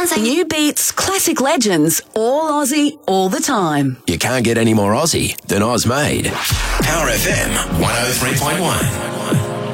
New beats, classic legends, all Aussie, all the time. You can't get any more Aussie than Oz Made. Power FM 103.1.